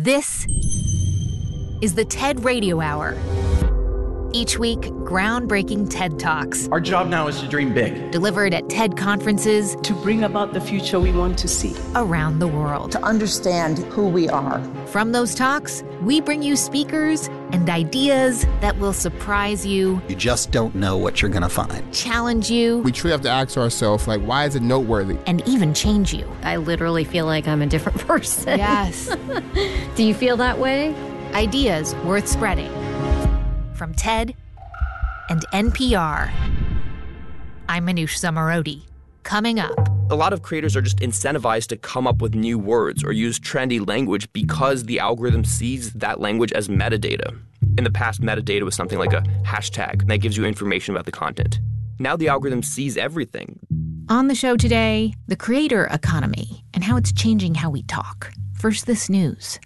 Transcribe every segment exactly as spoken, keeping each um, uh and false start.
This is the TED Radio Hour. Each week, groundbreaking TED Talks. Our job now is to dream big. Delivered at TED conferences. To bring about the future we want to see. Around the world. To understand who we are. From those talks, we bring you speakers and ideas that will surprise you. You just don't know what you're going to find. Challenge you. We truly have to ask ourselves, like, why is it noteworthy? And even change you. I literally feel like I'm a different person. Yes. Do you feel that way? Ideas worth spreading. From TED and N P R. I'm Manoush Zomorodi. Coming up. A lot of creators are just incentivized to come up with new words or use trendy language because the algorithm sees that language as metadata. In the past, metadata was something like a hashtag that gives you information about the content. Now the algorithm sees everything. On the show today, the creator economy and how it's changing how we talk. First, this news.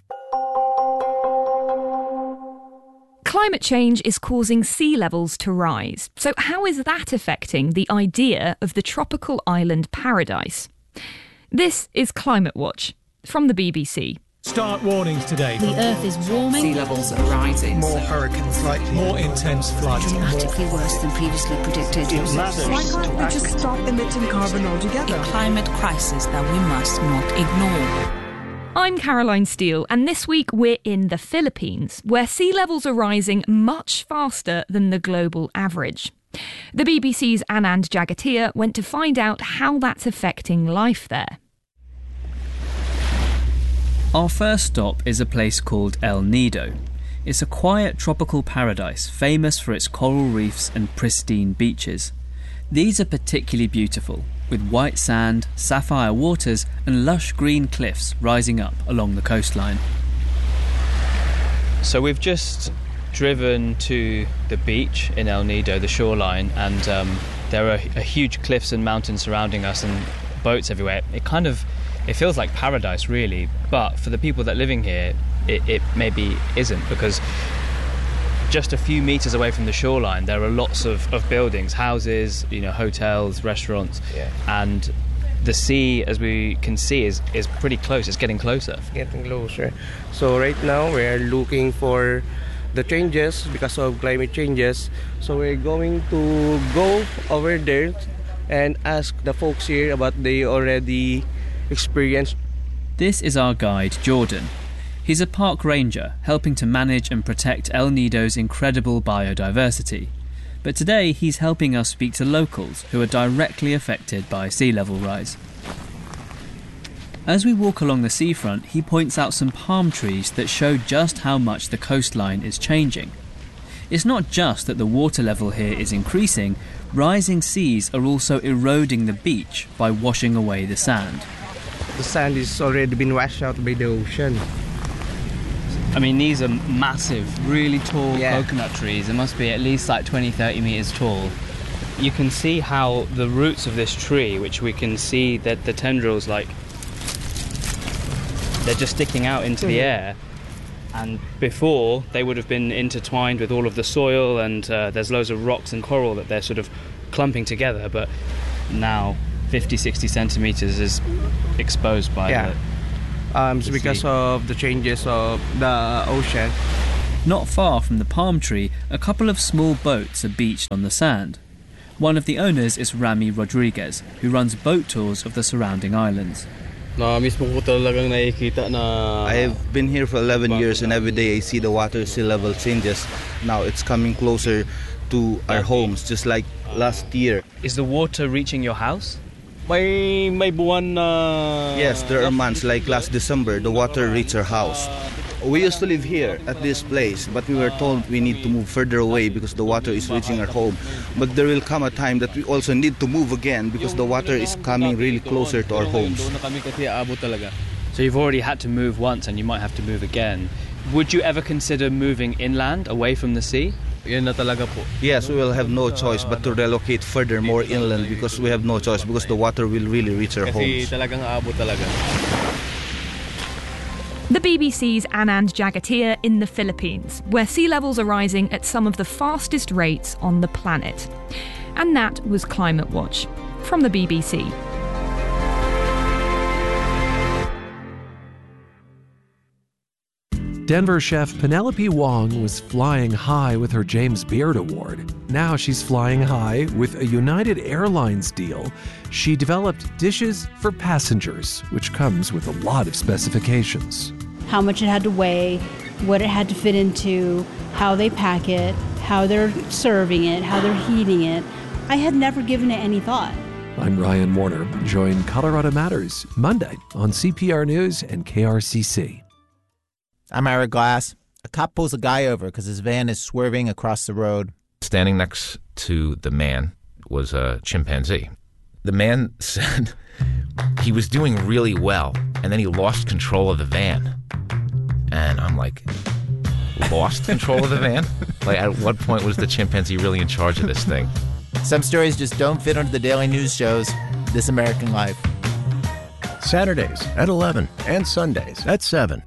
Climate change is causing sea levels to rise. So how is that affecting the idea of the tropical island paradise? This is Climate Watch from the B B C. Start warnings today. The Earth is warming. Sea levels are rising. More hurricanes likely. More intense floods. Dramatically more... worse than previously predicted. It matters. Why can't we just stop emitting carbon altogether? A climate crisis that we must not ignore. I'm Caroline Steele, and this week we're in the Philippines, where sea levels are rising much faster than the global average. The B B C's Anand Jagatia went to find out how that's affecting life there. Our first stop is a place called El Nido. It's a quiet tropical paradise famous for its coral reefs and pristine beaches. These are particularly beautiful, with white sand, sapphire waters and lush green cliffs rising up along the coastline. So we've just driven to the beach in El Nido, the shoreline, and um, there are a huge cliffs and mountains surrounding us and boats everywhere. It kind of, it feels like paradise really, but for the people that are living here, it, it maybe isn't, because just a few metres away from the shoreline, there are lots of, of buildings, houses, you know, hotels, restaurants, yeah. And the sea, as we can see, is, is pretty close. It's getting closer. It's getting closer. So right now we're looking for the changes because of climate changes. So we're going to go over there and ask the folks here about they already experienced. This is our guide, Jordan. He's a park ranger, helping to manage and protect El Nido's incredible biodiversity. But today he's helping us speak to locals who are directly affected by sea level rise. As we walk along the seafront, he points out some palm trees that show just how much the coastline is changing. It's not just that the water level here is increasing, rising seas are also eroding the beach by washing away the sand. The sand is already been washed out by the ocean. I mean, these are massive, really tall yeah. coconut trees. They must be at least like twenty, thirty metres tall. You can see how the roots of this tree, which we can see that the tendrils, like, they're just sticking out into the air. And before, they would have been intertwined with all of the soil, and uh, there's loads of rocks and coral that they're sort of clumping together. But now, fifty, sixty centimetres is exposed by yeah. the... Um, it's because of the changes of the ocean. Not far from the palm tree, a couple of small boats are beached on the sand. One of the owners is Rami Rodriguez, who runs boat tours of the surrounding islands. I have been here for eleven years, and every day I see the water sea level changes. Now it's coming closer to our homes, just like last year. Is the water reaching your house? May, may buwan na... Yes, there are months like last December, the water reached our house. We used to live here at this place, but we were told we need to move further away because the water is reaching our home. But there will come a time that we also need to move again because the water is coming really closer to our homes. So you've already had to move once and you might have to move again. Would you ever consider moving inland, away from the sea? Yes, we will have no choice but to relocate further more inland because we have no choice because the water will really reach our homes. The B B C's Anand Jagatia in the Philippines, where sea levels are rising at some of the fastest rates on the planet. And that was Climate Watch from the B B C. Denver chef Penelope Wong was flying high with her James Beard Award. Now she's flying high with a United Airlines deal. She developed dishes for passengers, which comes with a lot of specifications. How much it had to weigh, what it had to fit into, how they pack it, how they're serving it, how they're heating it. I had never given it any thought. I'm Ryan Warner. Join Colorado Matters Monday on C P R News and K R C C. I'm Ira Glass. A cop pulls a guy over because his van is swerving across the road. Standing next to the man was a chimpanzee. The man said he was doing really well, and then he lost control of the van. And I'm like, lost control of the van? Like, at what point was the chimpanzee really in charge of this thing? Some stories just don't fit onto the daily news shows. This American Life. Saturdays at eleven and Sundays at seven.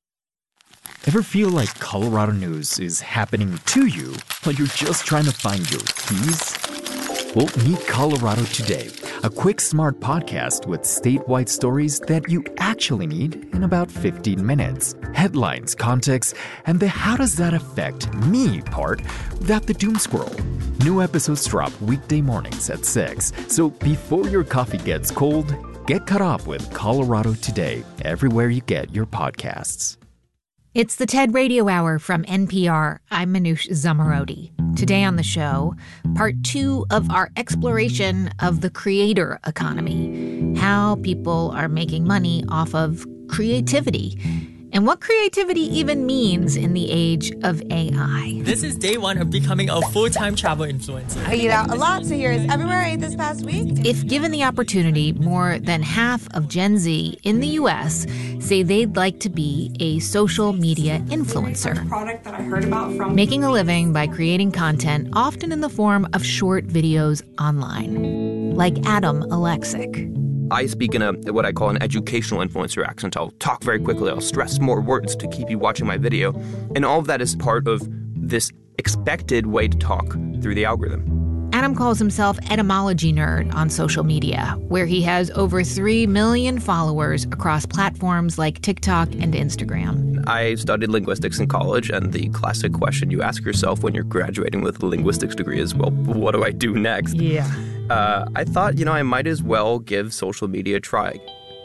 Ever feel like Colorado news is happening to you, but you're just trying to find your keys? Well, meet Colorado Today, a quick, smart podcast with statewide stories that you actually need in about fifteen minutes. Headlines, context, and the how does that affect me part without the doom scroll. New episodes drop weekday mornings at six, so before your coffee gets cold, get caught up with Colorado Today everywhere you get your podcasts. It's the TED Radio Hour from N P R. I'm Manoush Zomorodi. Today on the show, part two of our exploration of the creator economy, how people are making money off of creativity, and what creativity even means in the age of A I. This is day one of becoming a full-time travel influencer. I eat out a lot, so here's everywhere I ate this past week. If given the opportunity, more than half of Gen Z in the U S say they'd like to be a social media influencer, Product that I heard about from making a living by creating content, often in the form of short videos online, like Adam Alexic. I speak in a what I call an educational influencer accent. I'll talk very quickly. I'll stress more words to keep you watching my video. And all of that is part of this expected way to talk through the algorithm. Adam calls himself Etymology Nerd on social media, where he has over three million followers across platforms like TikTok and Instagram. I studied linguistics in college, and the classic question you ask yourself when you're graduating with a linguistics degree is, well, what do I do next? Yeah. Uh, I thought, you know, I might as well give social media a try.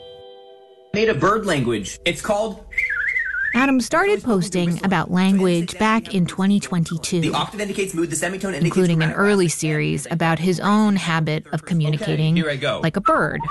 Made a bird language. It's called... Adam started posting about language back in twenty twenty-two, the octave indicates mood, the semitone indicates including an early series about his own habit of communicating okay, here I go. like a bird.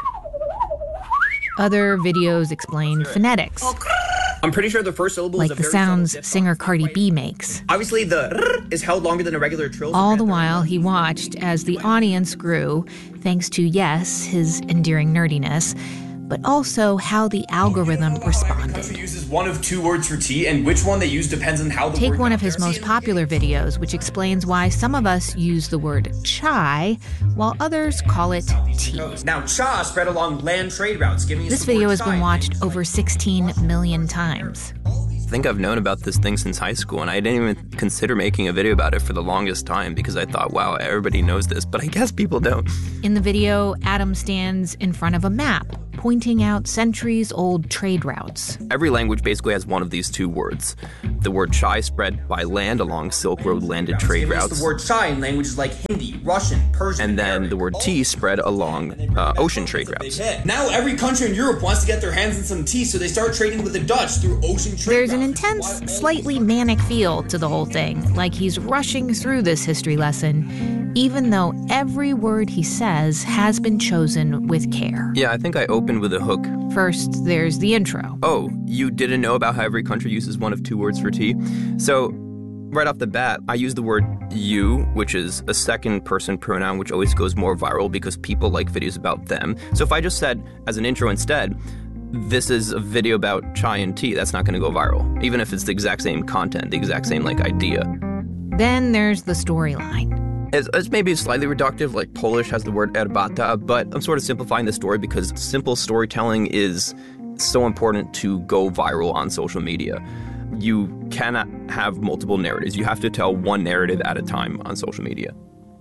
Other videos explained phonetics, I'm pretty sure the first syllable like is a the very sounds subtle singer Cardi B makes. Obviously, the r is held longer than a regular trill. All the while, he watched as the audience grew, thanks to, yes, his endearing nerdiness, but also how the algorithm responded. Every country uses one of two words for tea, and which one they use depends on how the Take word one of his most popular videos, which explains why some of us use the word chai, while others call it tea. Now, cha spread along land trade routes, giving us This the video word has been chai. watched over sixteen million times. I think I've known about this thing since high school, and I didn't even consider making a video about it for the longest time because I thought, wow, everybody knows this, but I guess people don't. In the video, Adam stands in front of a map, pointing out centuries-old trade routes. Every language basically has one of these two words. The word chai spread by land along Silk Road landed trade Giving us routes. the word chai in languages like Hindi, Russian, Persian, And then Arabic. the word tea spread along uh, ocean trade routes. Now every country in Europe wants to get their hands on some tea, so they start trading with the Dutch through ocean trade There's an routes. intense, slightly manic feel to the whole thing, like he's rushing through this history lesson, even though every word he says has been chosen with care. Yeah, I think I opened with a hook. First, there's the intro. Oh, you didn't know about how every country uses one of two words for tea? So, right off the bat, I use the word you, which is a second person pronoun, which always goes more viral because people like videos about them. So if I just said, as an intro instead, this is a video about chai and tea, that's not going to go viral, even if it's the exact same content, the exact same, like, idea. Then there's the storyline. It's, it's maybe slightly reductive, like Polish has the word erbata, but I'm sort of simplifying the story because simple storytelling is so important to go viral on social media. You cannot have multiple narratives. You have to tell one narrative at a time on social media.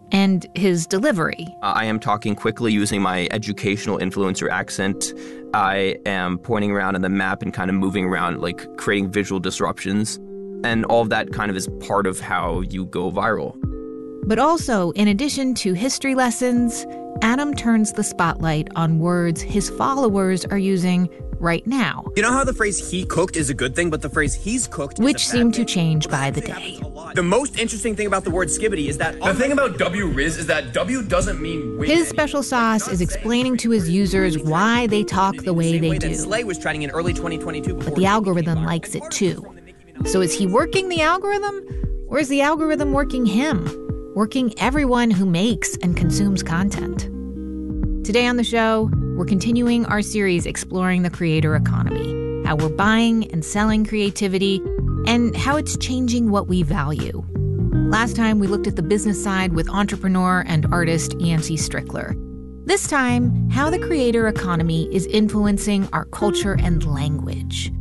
and his delivery. Uh, I am talking quickly using my educational influencer accent. I am pointing around on the map and kind of moving around, like creating visual disruptions. And all of that kind of is part of how you go viral. But also, in addition to history lessons, Adam turns the spotlight on words his followers are using right now. You know how the phrase he cooked is a good thing, but the phrase he's cooked which is a seem bad to change by the day. The most interesting thing about the word skibbity is that... The thing about W Riz is that W doesn't mean win. His special sauce is explaining to his users why they talk the way they do. Slay was trending in early twenty twenty-two. But the algorithm likes it too. So is he working the algorithm? Or is the algorithm working him? Working everyone who makes and consumes content? Today on the show, we're continuing our series exploring the creator economy, how we're buying and selling creativity, and how it's changing what we value. Last time, we looked at the business side with entrepreneur and artist Yancey Strickler. This time, how the creator economy is influencing our culture and language.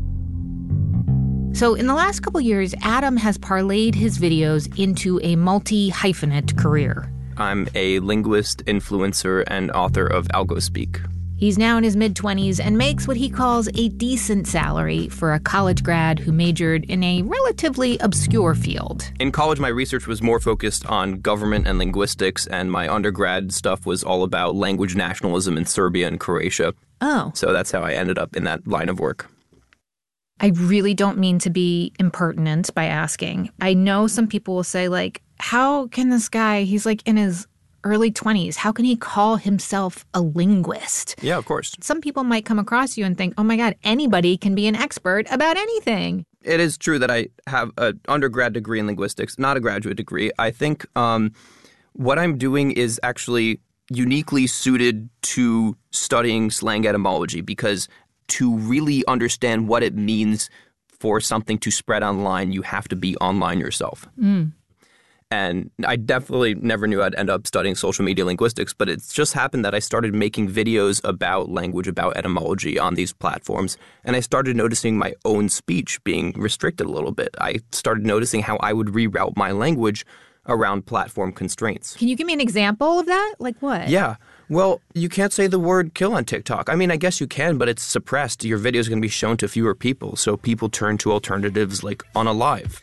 So in the last couple years, Adam has parlayed his videos into a multi-hyphenate career. I'm a linguist, influencer, and author of AlgoSpeak. He's now in his mid-twenties and makes what he calls a decent salary for a college grad who majored in a relatively obscure field. In college, my research was more focused on government and linguistics, and my undergrad stuff was all about language nationalism in Serbia and Croatia. Oh. So that's how I ended up in that line of work. I really don't mean to be impertinent by asking. I know some people will say, like, how can this guy, he's like in his early twenties, how can he call himself a linguist? Yeah, of course. Some people might come across you and think, oh my God, anybody can be an expert about anything. It is true that I have an undergrad degree in linguistics, not a graduate degree. I think um, what I'm doing is actually uniquely suited to studying slang etymology, because to really understand what it means for something to spread online, you have to be online yourself. Mm. And I definitely never knew I'd end up studying social media linguistics, but it's just happened that I started making videos about language, about etymology on these platforms, and I started noticing my own speech being restricted a little bit. I started noticing how I would reroute my language around platform constraints. Can you give me an example of that? Like what? Yeah. Well, you can't say the word kill on TikTok. I mean, I guess you can, but it's suppressed. Your video is going to be shown to fewer people, so people turn to alternatives like unalive.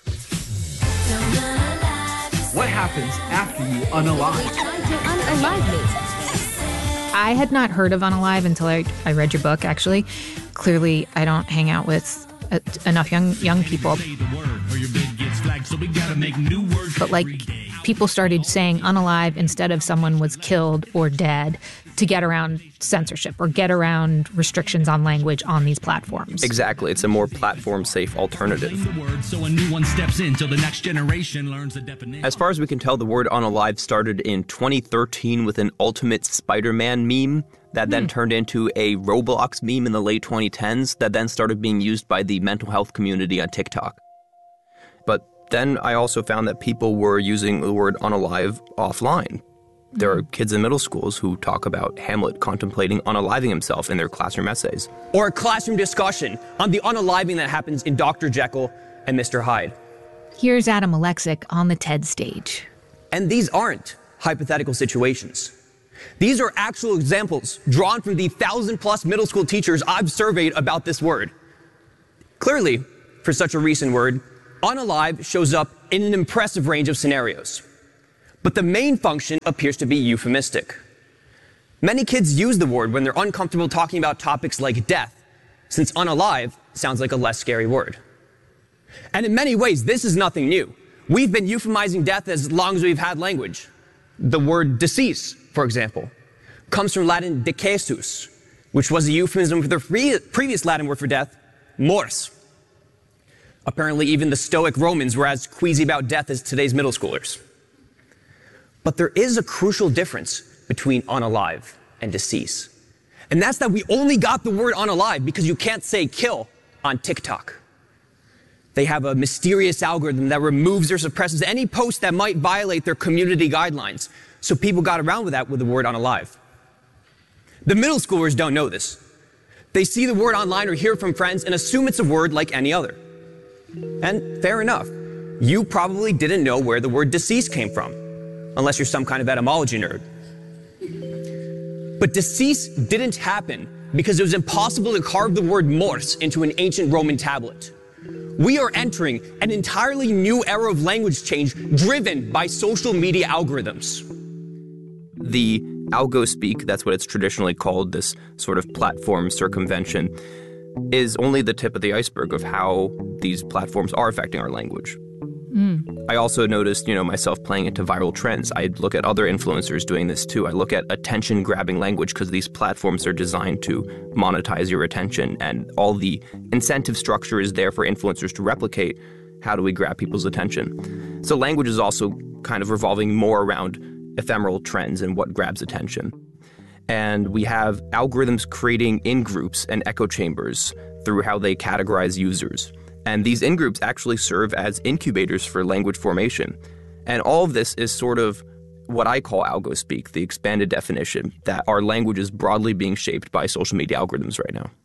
What happens after you unalive? Unalive me. I had not heard of Unalive until I, I read your book, actually. Clearly, I don't hang out with uh, enough young young people. But like, people started saying unalive instead of someone was killed or dead to get around censorship or get around restrictions on language on these platforms. Exactly. It's a more platform-safe alternative. As far as we can tell, the word unalive started in twenty thirteen with an Ultimate Spider-Man meme that then hmm. turned into a Roblox meme in the late twenty tens that then started being used by the mental health community on TikTok. But then I also found that people were using the word unalive offline. There are kids in middle schools who talk about Hamlet contemplating unaliving himself in their classroom essays. Or a classroom discussion on the unaliving that happens in Doctor Jekyll and Mister Hyde. Here's Adam Alexic on the TED stage. And these aren't hypothetical situations. These are actual examples drawn from the thousand plus middle school teachers I've surveyed about this word. Clearly, for such a recent word, unalive shows up in an impressive range of scenarios. But the main function appears to be euphemistic. Many kids use the word when they're uncomfortable talking about topics like death, since unalive sounds like a less scary word. And in many ways, this is nothing new. We've been euphemizing death as long as we've had language. The word decease, for example, comes from Latin decesus, which was a euphemism for the pre- previous Latin word for death, mors. Apparently, even the Stoic Romans were as queasy about death as today's middle schoolers. But there is a crucial difference between unalive and decease. And that's that we only got the word unalive because you can't say kill on TikTok. They have a mysterious algorithm that removes or suppresses any post that might violate their community guidelines. So people got around with that with the word unalive. The middle schoolers don't know this. They see the word online or hear from friends and assume it's a word like any other. And fair enough, you probably didn't know where the word deceased came from. unless you're some kind of etymology nerd. But decease didn't happen because it was impossible to carve the word Morse into an ancient Roman tablet. We are entering an entirely new era of language change driven by social media algorithms. The algospeak, that's what it's traditionally called, this sort of platform circumvention, is only the tip of the iceberg of how these platforms are affecting our language. Mm. I also noticed, you know, myself playing into viral trends. I look at other influencers doing this too. I look at attention-grabbing language because these platforms are designed to monetize your attention, and all the incentive structure is there for influencers to replicate. How do we grab people's attention? So language is also kind of revolving more around ephemeral trends and what grabs attention. And we have algorithms creating in-groups and echo chambers through how they categorize users. And these in-groups actually serve as incubators for language formation. And all of this is sort of what I call algospeak, the expanded definition that our language is broadly being shaped by social media algorithms right now.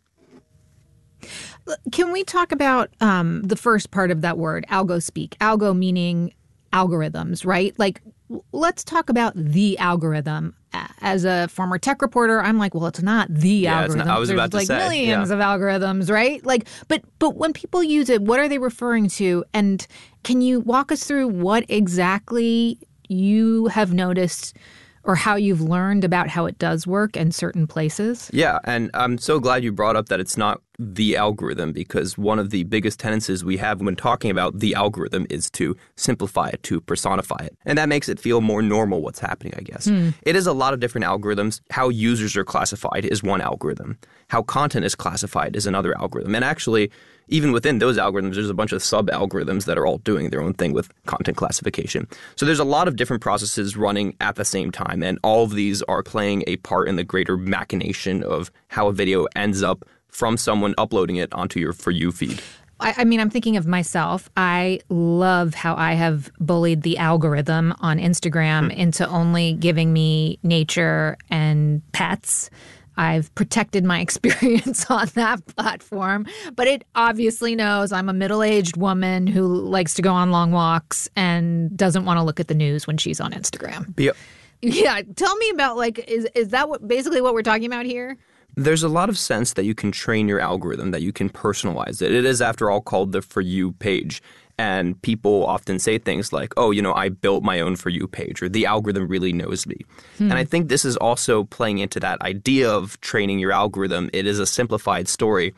Can we talk about um, the first part of that word, algospeak? Algo meaning algorithms, right? Like, let's talk about the algorithm. As a former tech reporter, I'm like, well, it's not the yeah, algorithm. It's not, I was There's about to like say, millions yeah. of algorithms, right? Like, but but when people use it, what are they referring to? And can you walk us through what exactly you have noticed or how you've learned about how it does work in certain places? Yeah, and I'm so glad you brought up that it's not the algorithm, because one of the biggest tendencies we have when talking about the algorithm is to simplify it, to personify it. And that makes it feel more normal what's happening, I guess. Hmm. It is a lot of different algorithms. How users are classified is one algorithm. How content is classified is another algorithm. And actually, even within those algorithms, there's a bunch of sub-algorithms that are all doing their own thing with content classification. So there's a lot of different processes running at the same time, and all of these are playing a part in the greater machination of how a video ends up from someone uploading it onto your For You feed. I, I mean, I'm thinking of myself. I love how I have bullied the algorithm on Instagram hmm. into only giving me nature and pets. I've protected my experience on that platform, but it obviously knows I'm a middle-aged woman who likes to go on long walks and doesn't want to look at the news when she's on Instagram. Yep. Yeah. Tell me about, like, is is that what basically what we're talking about here? There's a lot of sense that you can train your algorithm, that you can personalize it. It is, after all, called the For You page. And people often say things like, oh, you know, I built my own For You page, or the algorithm really knows me. Hmm. And I think this is also playing into that idea of training your algorithm. It is a simplified story.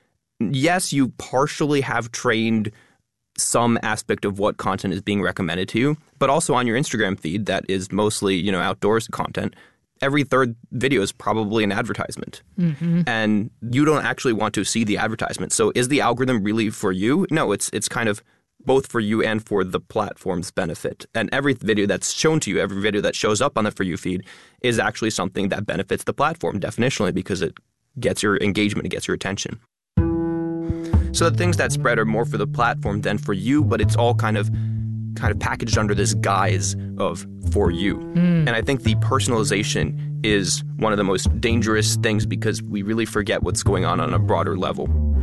Yes, you partially have trained some aspect of what content is being recommended to you, but also on your Instagram feed that is mostly, you know, outdoors content. Every third video is probably an advertisement. Mm-hmm. And you don't actually want to see the advertisement. So is the algorithm really for you? No, it's it's kind of both for you and for the platform's benefit. And every video that's shown to you, every video that shows up on the For You feed is actually something that benefits the platform definitionally, because it gets your engagement, it gets your attention. So the things that spread are more for the platform than for you, but it's all kind of kind of packaged under this guise of For You. Mm. And I think the personalization is one of the most dangerous things, because we really forget what's going on on a broader level.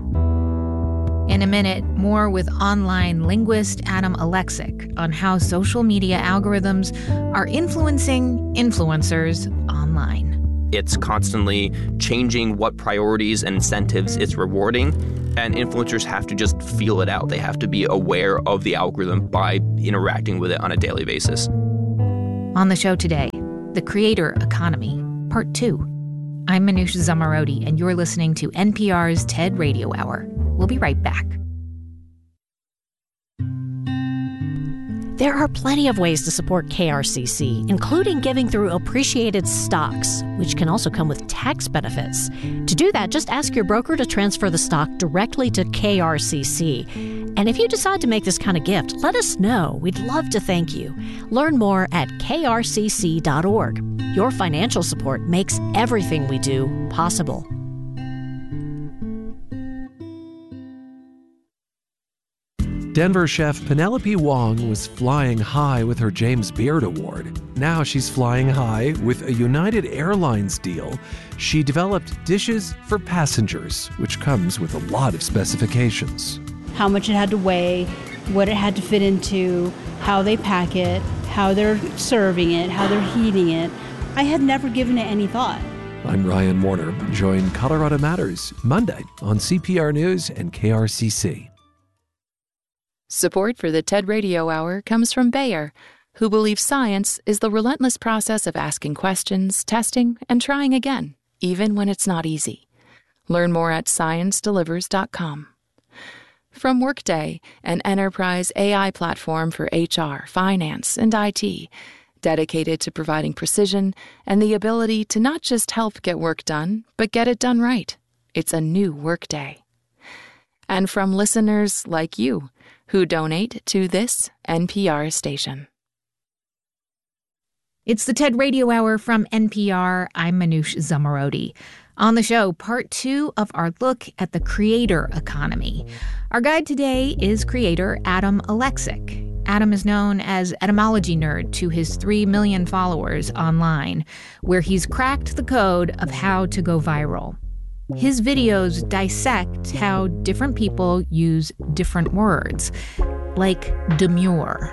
In a minute, more with online linguist Adam Alexic on how social media algorithms are influencing influencers online. It's constantly changing what priorities and incentives it's rewarding, and influencers have to just feel it out. They have to be aware of the algorithm by interacting with it on a daily basis. On the show today, The Creator Economy, Part two. I'm Manoush Zomorodi, and you're listening to N P R's TED Radio Hour. We'll be right back. There are plenty of ways to support K R C C, including giving through appreciated stocks, which can also come with tax benefits. To do that, just ask your broker to transfer the stock directly to K R C C. And if you decide to make this kind of gift, let us know. We'd love to thank you. Learn more at K R C C dot org. Your financial support makes everything we do possible. Denver chef Penelope Wong was flying high with her James Beard Award. Now she's flying high with a United Airlines deal. She developed dishes for passengers, which comes with a lot of specifications. How much it had to weigh, what it had to fit into, how they pack it, how they're serving it, how they're heating it. I had never given it any thought. I'm Ryan Warner. Join Colorado Matters Monday on C P R News and K R C C. Support for the TED Radio Hour comes from Bayer, who believes science is the relentless process of asking questions, testing, and trying again, even when it's not easy. Learn more at science delivers dot com. From Workday, an enterprise A I platform for H R, finance, and I T, dedicated to providing precision and the ability to not just help get work done, but get it done right. It's a new Workday. And from listeners like you, who donate to this N P R station. It's the TED Radio Hour from N P R. I'm Manoush Zomorodi. On the show, part two of our look at the creator economy. Our guide today is creator Adam Alexic. Adam is known as Etymology Nerd to his three million followers online, where he's cracked the code of how to go viral. His videos dissect how different people use different words, like demure.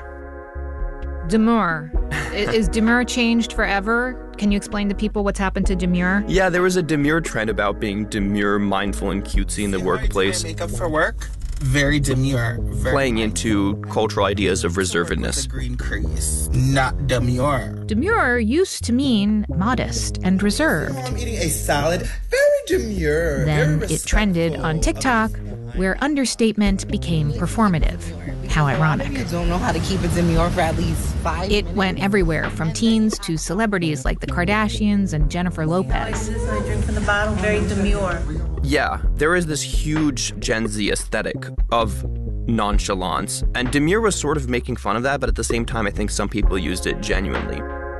Demure. Is demure changed forever? Can you explain to people what's happened to demure? Yeah, there was a demure trend about being demure, mindful, and cutesy in the workplace. Makeup for work? Very demure. Very playing into cultural ideas of reservedness. Green crease, not demure. Demure used to mean modest and reserved. I'm eating a salad. Very demure. Then very it trended on TikTok, where understatement became performative. How ironic. You don't know how to keep it demure for at least five It minutes. went everywhere, from teens to celebrities like the Kardashians and Jennifer Lopez. This is I drink from the bottle, very demure. Yeah, there is this huge Gen Z aesthetic of nonchalance, and demure was sort of making fun of that, but at the same time, I think some people used it genuinely.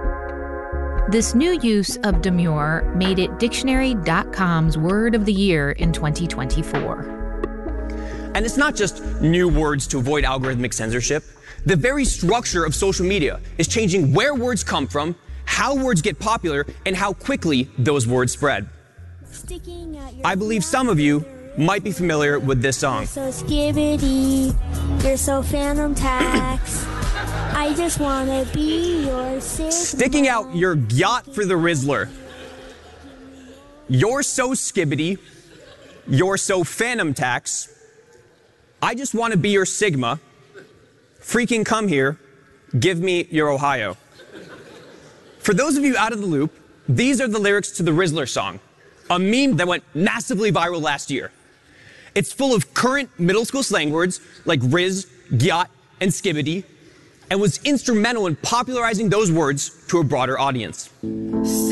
This new use of demure made it dictionary dot com's word of the year in twenty twenty-four. And it's not just new words to avoid algorithmic censorship. The very structure of social media is changing where words come from, how words get popular, and how quickly those words spread. I believe some of you might be familiar with this song. You're so skibbity, you're so phantom tax. I just wanna be your Sigma. Sticking out your yacht for the Rizzler. You're so skibbity, you're so phantom tax. I just want to be your Sigma. Freaking come here. Give me your Ohio. For those of you out of the loop, these are the lyrics to the Rizzler song, a meme that went massively viral last year. It's full of current middle school slang words like Riz, gyat, and skibbity, and was instrumental in popularizing those words to a broader audience.